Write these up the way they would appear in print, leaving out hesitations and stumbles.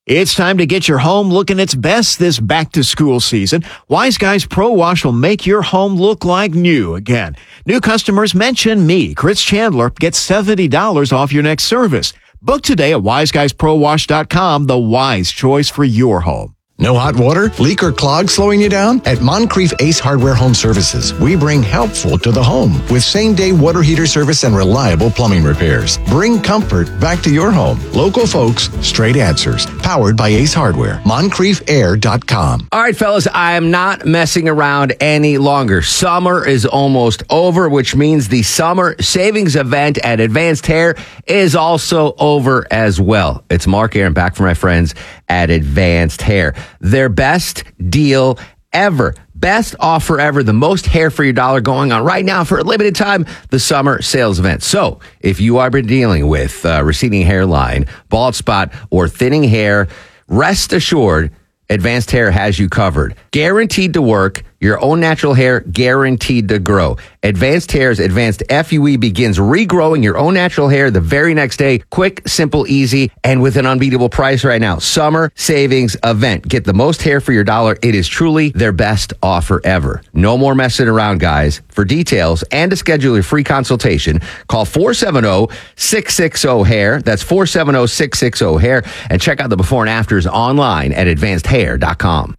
It's time to get your home looking its best this back-to-school season. Wise Guys Pro Wash will make your home look like new again. New customers mention me, Chris Chandler, get $70 off your next service. Book today at wiseguysprowash.com, the wise choice for your home. No hot water, leak, or clog slowing you down? At Moncrief Ace Hardware Home Services, we bring helpful to the home with same-day water heater service and reliable plumbing repairs. Bring comfort back to your home. Local folks, straight answers. Powered by Ace Hardware. MoncriefAir.com. All right, fellas, I am not messing around any longer. Summer is almost over, which means the summer savings event at Advanced Hair is also over as well. It's Mark Aaron back from my friends at Advanced Hair. Their best deal ever. Best offer ever. The most hair for your dollar going on right now for a limited time. The summer sales event. So if you are dealing with receding hairline, bald spot, or thinning hair, rest assured Advanced Hair has you covered. Guaranteed to work. Your own natural hair guaranteed to grow. Advanced Hair's Advanced FUE begins regrowing your own natural hair the very next day. Quick, simple, easy, and with an unbeatable price right now. Summer savings event. Get the most hair for your dollar. It is truly their best offer ever. No more messing around, guys. For details and to schedule your free consultation, call 470-660-HAIR. That's 470-660-HAIR. And check out the before and afters online at advancedhair.com.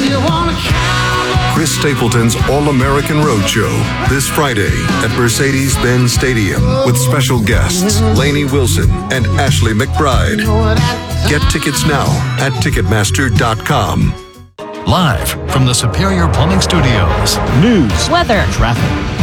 Chris Stapleton's All-American Roadshow this Friday at Mercedes-Benz Stadium with special guests Lainey Wilson and Ashley McBride. Get tickets now at Ticketmaster.com. Live from the Superior Plumbing Studios. News, weather, traffic.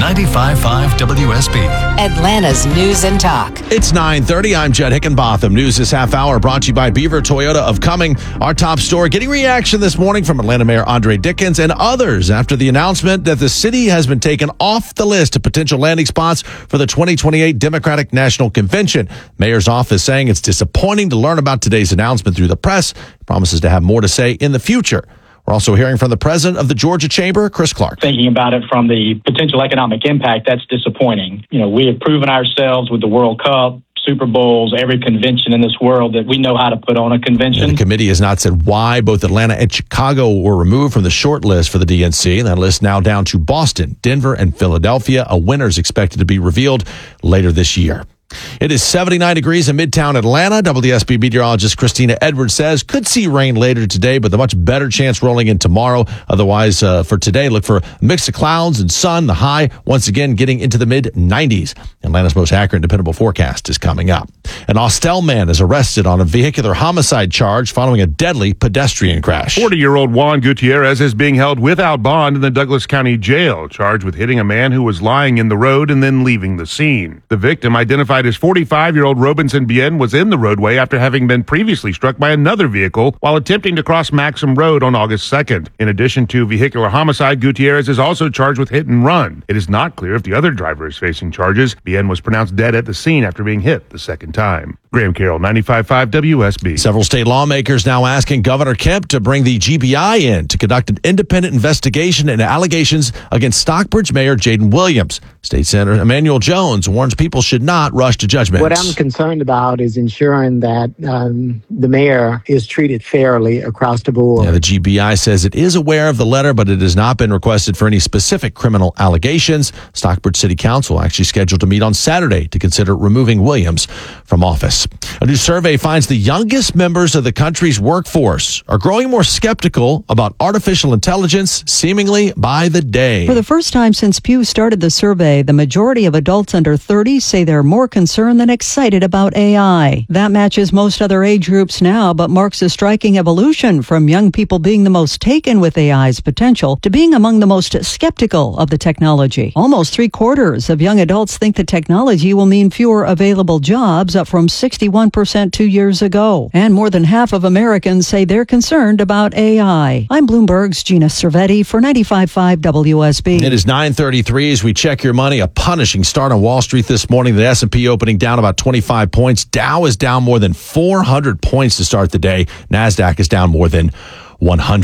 95.5 WSB. Atlanta's News and Talk. It's 9:30. I'm Jed Hickenbotham. News this half hour brought to you by Beaver Toyota of Cumming. Our top story getting reaction this morning from Atlanta Mayor Andre Dickens and others after the announcement that the city has been taken off the list of potential landing spots for the 2028 Democratic National Convention. Mayor's office saying it's disappointing to learn about today's announcement through the press. Promises to have more to say in the future. We're also hearing from the president of the Georgia Chamber, Chris Clark. Thinking about it from the potential economic impact, that's disappointing. You know, we have proven ourselves with the World Cup, Super Bowls, every convention in this world that we know how to put on a convention. The committee has not said why both Atlanta and Chicago were removed from the short list for the DNC. That list now down to Boston, Denver, and Philadelphia. A winner is expected to be revealed later this year. It is 79 degrees in Midtown Atlanta. WSB meteorologist Christina Edwards says could see rain later today, but the much better chance rolling in tomorrow. Otherwise, for today, look for a mix of clouds and sun. The high, once again, getting into the mid-90s. Atlanta's most accurate and dependable forecast is coming up. An Austell man is arrested on a vehicular homicide charge following a deadly pedestrian crash. 40-year-old Juan Gutierrez is being held without bond in the Douglas County Jail, charged with hitting a man who was lying in the road and then leaving the scene. The victim, identified as 45-year-old Robinson Bien, was in the roadway after having been previously struck by another vehicle while attempting to cross Maxim Road on August 2nd. In addition to vehicular homicide, Gutierrez is also charged with hit and run. It is not clear if the other driver is facing charges. Bien was pronounced dead at the scene after being hit the second time. Graham Carroll, 95.5 WSB. Several state lawmakers now asking Governor Kemp to bring the GBI in to conduct an independent investigation into allegations against Stockbridge Mayor Jaden Williams. State Senator Emmanuel Jones warns people should not rush to judgment. What I'm concerned about is ensuring that the mayor is treated fairly across the board. Yeah, the GBI says it is aware of the letter, but it has not been requested for any specific criminal allegations. Stockbridge City Council actually scheduled to meet on Saturday to consider removing Williams from office. A new survey finds the youngest members of the country's workforce are growing more skeptical about artificial intelligence, seemingly by the day. For the first time since Pew started the survey, the majority of adults under 30 say they're more concerned than excited about AI. That matches most other age groups now, but marks a striking evolution from young people being the most taken with AI's potential to being among the most skeptical of the technology. Almost 3/4 of young adults think the technology will mean fewer available jobs, up from 61% 2 years ago. And more than half of Americans say they're concerned about AI. I'm Bloomberg's Gina Cervetti for 95.5 WSB. It is 9:33 as we check your money. A punishing start on Wall Street this morning. The S&P opening down about 25 points. Dow is down more than 400 points to start the day. NASDAQ is down more than 100.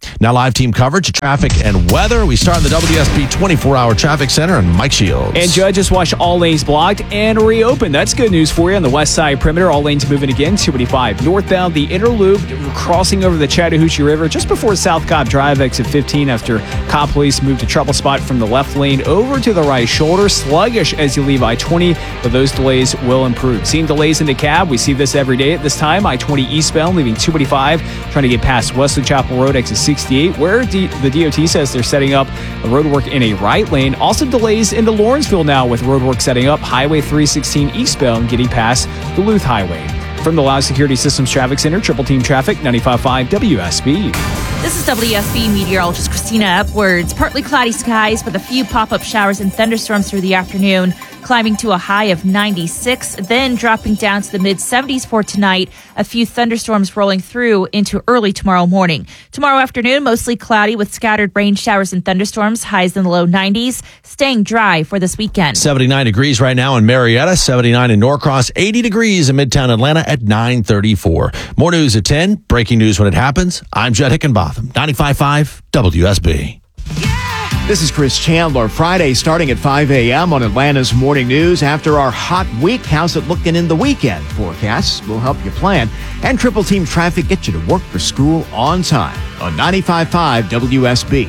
Now live team coverage of traffic and weather. We start in the WSB 24-hour traffic center and Mike Shields. And judges watch all lanes blocked and reopened. That's good news for you on the west side perimeter. All lanes moving again. 285 northbound, the inner loop crossing over the Chattahoochee River just before South Cobb Drive, exit 15 after Cobb Police moved a trouble spot from the left lane over to the right shoulder. Sluggish as you leave I-20, but those delays will improve. Seeing delays in the cab. We see this every day at this time. I-20 eastbound leaving 285, trying to get past Wesley Chapel Road, exit 68, where the DOT says they're setting up a roadwork in a right lane. Also delays into Lawrenceville now with roadwork setting up. Highway 316 eastbound getting past Duluth Highway. From the Loud Security Systems Traffic Center, Triple Team Traffic, 95.5 WSB. This is WSB meteorologist Christina Upwards. Partly cloudy skies with a few pop-up showers and thunderstorms through the afternoon, climbing to a high of 96, then dropping down to the mid-70s for tonight. A few thunderstorms rolling through into early tomorrow morning. Tomorrow afternoon, mostly cloudy with scattered rain showers and thunderstorms, highs in the low 90s, staying dry for this weekend. 79 degrees right now in Marietta, 79 in Norcross, 80 degrees in Midtown Atlanta at 9:34. More news at 10. Breaking news when it happens. I'm Judd Hickenbotham, 95.5 WSB. This is Chris Chandler. Friday starting at 5 a.m. on Atlanta's Morning News. After our hot week, how's it looking in the weekend? Forecasts will help you plan. And Triple Team Traffic get you to work for school on time on 95.5 WSB.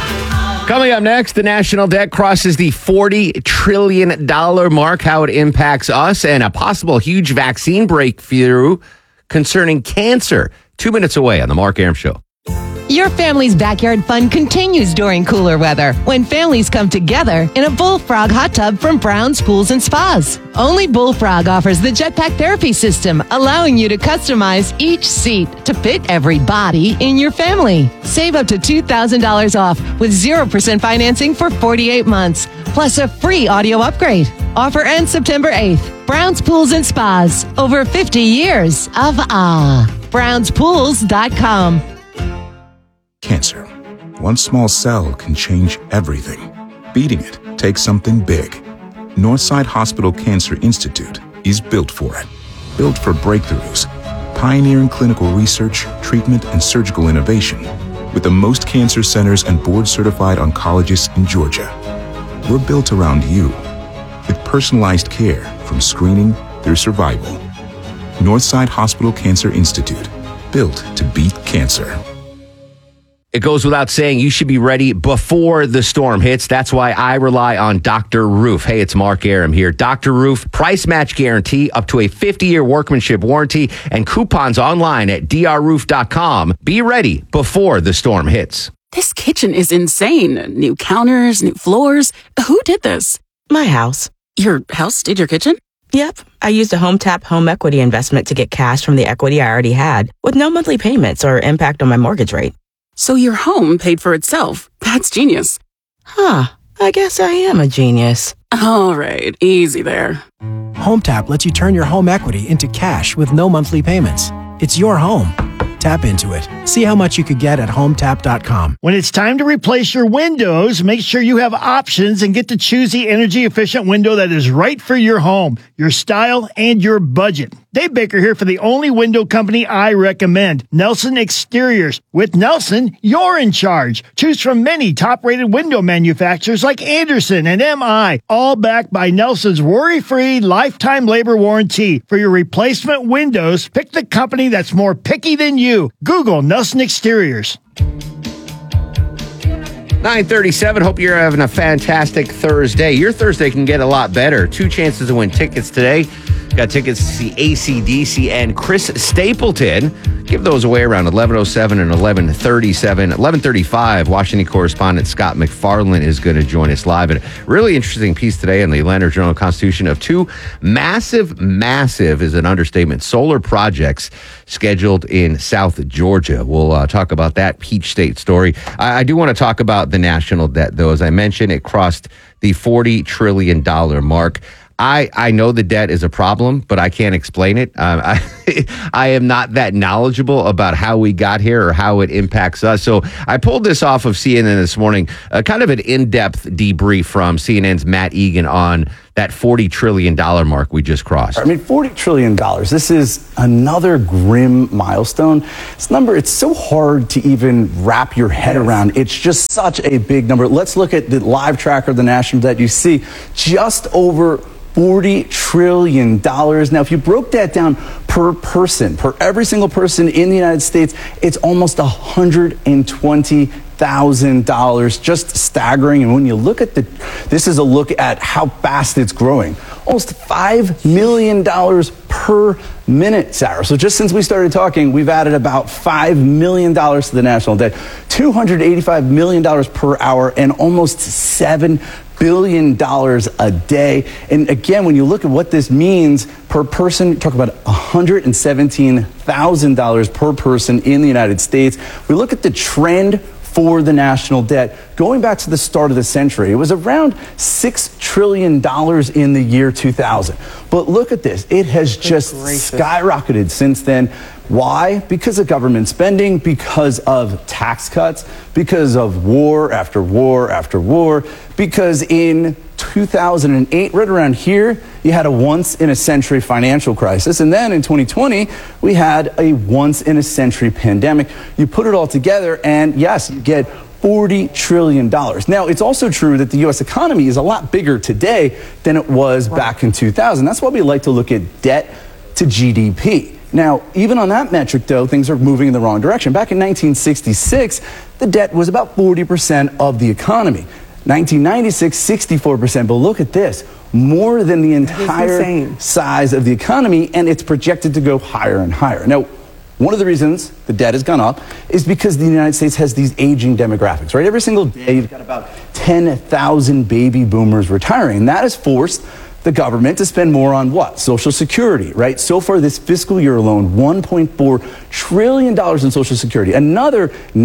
Coming up next, the national debt crosses the $40 trillion mark, how it impacts us, and a possible huge vaccine breakthrough concerning cancer. 2 minutes away on The Mark Arum Show. Your family's backyard fun continues during cooler weather when families come together in a Bullfrog hot tub from Brown's Pools and Spas. Only Bullfrog offers the Jetpack Therapy System, allowing you to customize each seat to fit every body in your family. Save up to $2,000 off with 0% financing for 48 months, plus a free audio upgrade. Offer ends September 8th. Brown's Pools and Spas. Over 50 years of BrownsPools.com. Cancer. One small cell can change everything. Beating it takes something big. Northside Hospital Cancer Institute is built for it. Built for breakthroughs, pioneering clinical research, treatment, and surgical innovation, with the most cancer centers and board-certified oncologists in Georgia. We're built around you, with personalized care from screening through survival. Northside Hospital Cancer Institute, built to beat cancer. It goes without saying, you should be ready before the storm hits. That's why I rely on Dr. Roof. Hey, it's Mark Arum here. Dr. Roof, price match guarantee, up to a 50-year workmanship warranty, and coupons online at drroof.com. Be ready before the storm hits. This kitchen is insane. New counters, new floors. Who did this? My house. Your house did your kitchen? Yep. I used a HomeTap home equity investment to get cash from the equity I already had, with no monthly payments or impact on my mortgage rate. So your home paid for itself. That's genius. Huh. I guess I am a genius. All right. Easy there. HomeTap lets you turn your home equity into cash with no monthly payments. It's your home. Tap into it. See how much you could get at HomeTap.com. When it's time to replace your windows, make sure you have options and get to choose the energy-efficient window that is right for your home, your style, and your budget. Dave Baker here for the only window company I recommend, Nelson Exteriors. With Nelson, you're in charge. Choose from many top-rated window manufacturers like Anderson and MI, all backed by Nelson's worry-free lifetime labor warranty. For your replacement windows, pick the company that's more picky than you. Google Nelson Exteriors. 9:37. Hope you're having a fantastic Thursday. Your Thursday can get a lot better. 2 chances to win tickets today. Got tickets to see AC/DC and Chris Stapleton. Give those away around 11:07 and 11:37. 11:35, Washington correspondent Scott McFarland is going to join us live. And a really interesting piece today in the Atlanta Journal-Constitution of 2 massive is an understatement, solar projects scheduled in South Georgia. We'll talk about that Peach State story. I do want to talk about the national debt, though. As I mentioned, it crossed the $40 trillion mark. I know the debt is a problem, but I can't explain it. I am not that knowledgeable about how we got here or how it impacts us. So I pulled this off of CNN this morning, kind of an in-depth debrief from CNN's Matt Egan on that $40 trillion mark we just crossed. I mean, $40 trillion. This is another grim milestone. This number, it's so hard to even wrap your head around. It's just such a big number. Let's look at the live tracker of the national debt. You see just over $40 trillion. Now, if you broke that down per person, per every single person in the United States, it's almost $120,000. Just staggering. And when you look at this is a look at how fast it's growing. Almost $5 million per minute, Sarah. So just since we started talking, we've added about $5 million to the national debt, $285 million per hour, and almost $7 billion a day. And again, when you look at what this means per person, talk about $117,000 per person in the United States. We look at the trend for the national debt. Going back to the start of the century, it was around $6 trillion in the year 2000. But look at this. It has just skyrocketed since then. Why? Because of government spending, because of tax cuts, because of war after war after war, because in 2008, right around here, you had a once-in-a-century financial crisis. And then in 2020, we had a once-in-a-century pandemic. You put it all together, and yes, you get $40 trillion. Now, it's also true that the U.S. economy is a lot bigger today than it was back in 2000. That's why we like to look at debt to GDP. Now, even on that metric, though, things are moving in the wrong direction. Back in 1966, the debt was about 40% of the economy. 1996, 64%. But look at this, more than the entire size of the economy, and it's projected to go higher and higher. Now, one of the reasons the debt has gone up is because the United States has these aging demographics, right? Every single day, you've got about 10,000 baby boomers retiring, and that has forced the government to spend more on what? Social Security, right? So far this fiscal year alone, $1.4 trillion in Social Security, another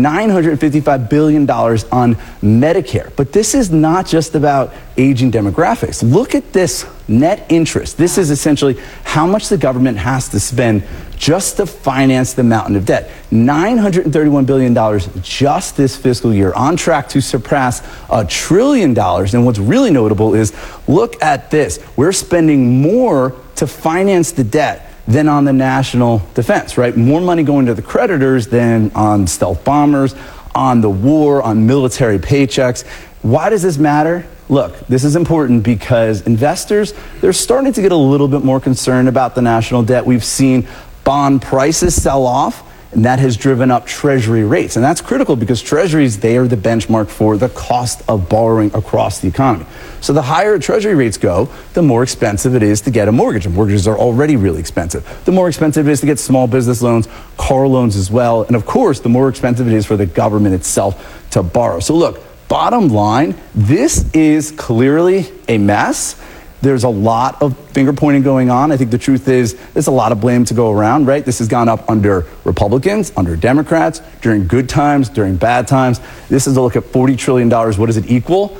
$955 billion on Medicare. But this is not just about aging demographics. Look at this net interest. This is essentially how much the government has to spend just to finance the mountain of debt. $931 billion just this fiscal year, on track to surpass $1 trillion. And what's really notable is, look at this. We're spending more to finance the debt than on the national defense, right? More money going to the creditors than on stealth bombers, on the war, on military paychecks. Why does this matter? Look, this is important because investors, they're starting to get a little bit more concerned about the national debt. We've seen bond prices sell off, and that has driven up Treasury rates. And that's critical because Treasuries, they are the benchmark for the cost of borrowing across the economy. So the higher Treasury rates go, the more expensive it is to get a mortgage. And mortgages are already really expensive. The more expensive it is to get small business loans, car loans as well. And of course, the more expensive it is for the government itself to borrow. So look, bottom line, this is clearly a mess. There's a lot of finger pointing going on. I think the truth is there's a lot of blame to go around, right? This has gone up under Republicans, under Democrats, during good times, during bad times. This is a look at $40 trillion. What does it equal?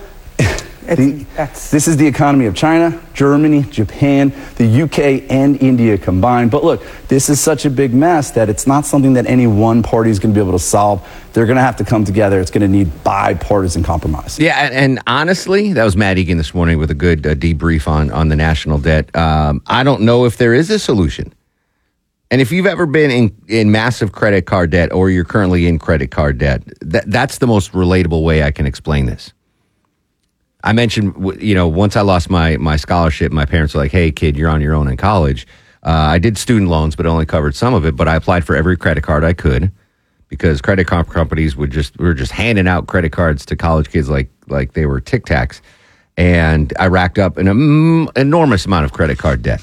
This is the economy of China, Germany, Japan, the UK, and India combined. But look, this is such a big mess that it's not something that any one party is going to be able to solve. They're going to have to come together. It's going to need bipartisan compromise. Yeah, and honestly, that was Matt Egan this morning with a good debrief on the national debt. I don't know if there is a solution. And if you've ever been in massive credit card debt or you're currently in credit card debt, that's the most relatable way I can explain this. I mentioned, once I lost my scholarship, my parents were like, hey, kid, you're on your own in college. I did student loans, but only covered some of it. But I applied for every credit card I could because credit card companies were just handing out credit cards to college kids like they were Tic Tacs. And I racked up an enormous amount of credit card debt.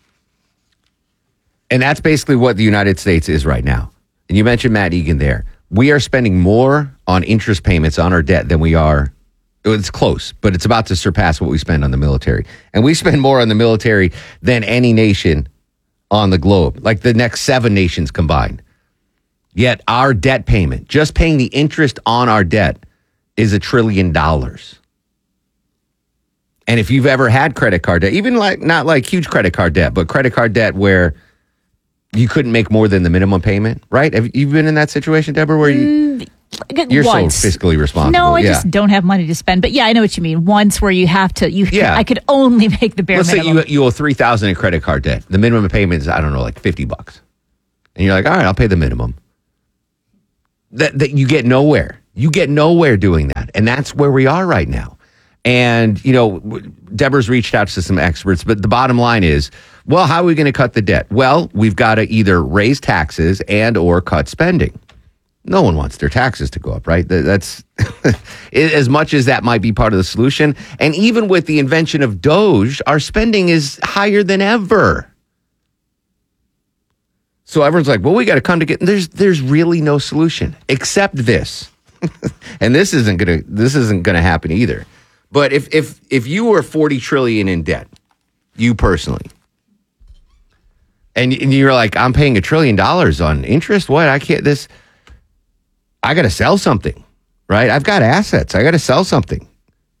And that's basically what the United States is right now. And you mentioned Matt Egan there. We are spending more on interest payments on our debt than we are. It's close, but it's about to surpass what we spend on the military. And we spend more on the military than any nation on the globe, like the next 7 nations combined. Yet our debt payment, just paying the interest on our debt, is $1 trillion. And if you've ever had credit card debt, even not like huge credit card debt, but credit card debt where you couldn't make more than the minimum payment, right? Have you been in that situation, Deborah, where you... You're once. so fiscally responsible. No, I just don't have money to spend. But yeah, I know what you mean. Once where you have to, I could only make the bare Let's minimum. say you owe $3,000 in credit card debt. The minimum payment is, I don't know, like $50. And you're like, all right, I'll pay the minimum. That you get nowhere. You get nowhere doing that. And that's where we are right now. And, Deborah's reached out to some experts, but the bottom line is, well, how are we going to cut the debt? Well, we've got to either raise taxes and or cut spending. No one wants their taxes to go up, right? That's as much as that might be part of the solution. And even with the invention of Doge, our spending is higher than ever. So everyone's like, well, we got to come together. There's really no solution except this. And this isn't gonna happen either. But if you were $40 trillion in debt, you personally, and you're like, I'm paying $1 trillion on interest. What? I can't. I got to sell something, right? I've got assets. I got to sell something.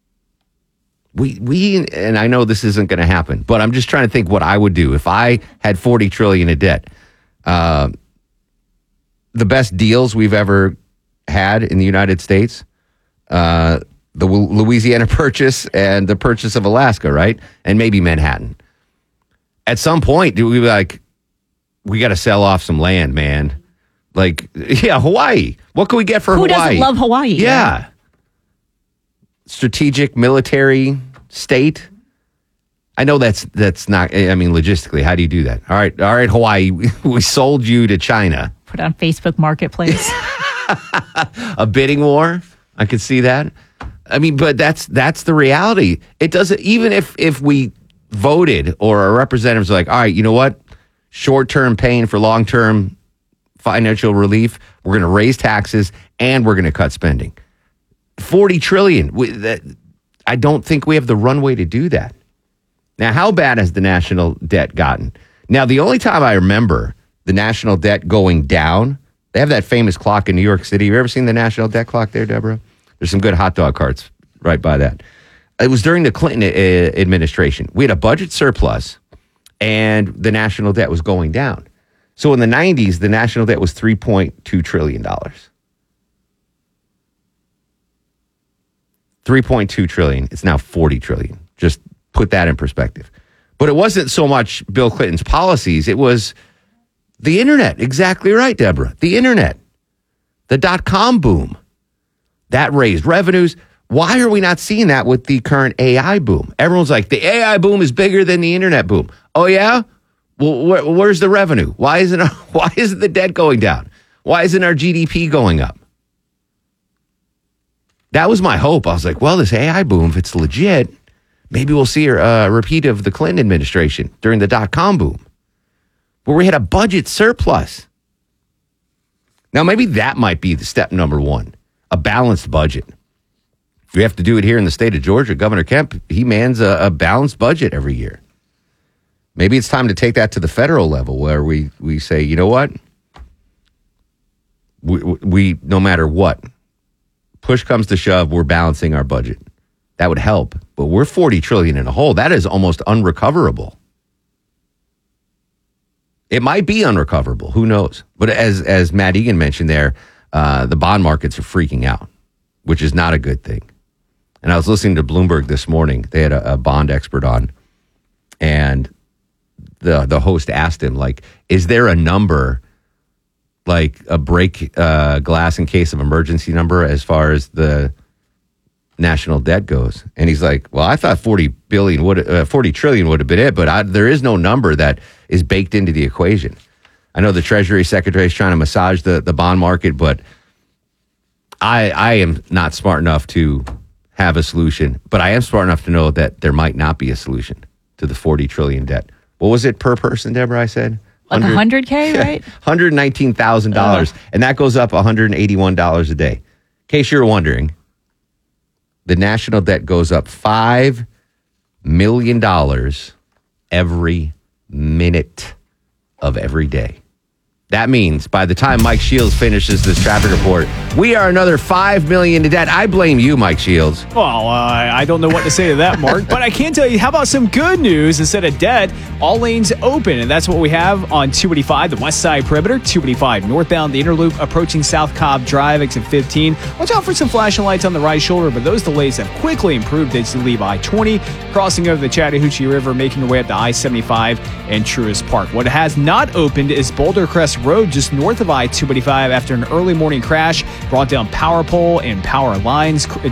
And I know this isn't going to happen, but I'm just trying to think what I would do if I had $40 trillion in debt. The best deals we've ever had in the United States, the Louisiana Purchase and the purchase of Alaska, right? And maybe Manhattan. At some point, we be like, we got to sell off some land, man. Like, yeah, Hawaii. What can we get for Hawaii? Who doesn't love Hawaii? Yeah. Strategic military state. I know that's not, I mean, logistically, how do you do that? All right, Hawaii, we sold you to China. Put on Facebook Marketplace. A bidding war. I could see that. I mean, but that's the reality. It doesn't, even if we voted or our representatives are like, all right, you know what? Short-term pain for long-term financial relief. We're going to raise taxes and we're going to cut spending. $40 trillion. I don't think we have the runway to do that. Now, how bad has the national debt gotten? Now, the only time I remember the national debt going down, they have that famous clock in New York City. You ever seen the national debt clock there, Deborah? There's some good hot dog carts right by that. It was during the Clinton administration. We had a budget surplus and the national debt was going down. So in the 90s, the national debt was $3.2 trillion. $3.2 trillion. It's now $40 trillion. Just put that in perspective. But it wasn't so much Bill Clinton's policies. It was the internet. Exactly right, Deborah. The internet. The .com boom. That raised revenues. Why are we not seeing that with the current AI boom? Everyone's like, the AI boom is bigger than the internet boom. Oh, yeah? Well, where's the revenue? Why isn't the debt going down? Why isn't our GDP going up? That was my hope. I was like, well, this AI boom, if it's legit, maybe we'll see a repeat of the Clinton administration during the .com boom, where we had a budget surplus. Now, maybe that might be the step number one, a balanced budget. We have to do it here in the state of Georgia. Governor Kemp, he mans a balanced budget every year. Maybe it's time to take that to the federal level where we say, you know what? We no matter what, push comes to shove, we're balancing our budget. That would help. But we're $40 trillion in a hole. That is almost unrecoverable. It might be unrecoverable. Who knows? But as Matt Egan mentioned there, the bond markets are freaking out, which is not a good thing. And I was listening to Bloomberg this morning. They had a bond expert on, and the host asked him, like, is there a number, like a break glass in case of emergency number as far as the national debt goes? And he's like, well, I thought 40 trillion would have been it, but there is no number that is baked into the equation. I know the Treasury Secretary is trying to massage the bond market, but I am not smart enough to have a solution, but I am smart enough to know that there might not be a solution to the 40 trillion debt. What was it per person, Deborah, I said? Like $100K, right? $119,000. And that goes up $181 a day. In case you're wondering, the national debt goes up $5 million every minute of every day. That means by the time Mike Shields finishes this traffic report, we are another $5 million in debt. I blame you, Mike Shields. Well, I don't know what to say to that, Mark, but I can tell you, how about some good news? Instead of debt, all lanes open, and that's what we have on 285, the west side perimeter, 285 northbound, the inner loop approaching South Cobb Drive, exit 15. Watch out for some flashing lights on the right shoulder, but those delays have quickly improved as you leave I-20, crossing over the Chattahoochee River, making your way up to I-75 and Truist Park. What has not opened is Boulder Crest Road, just north of I-285, after an early morning crash, brought down power pole and power lines.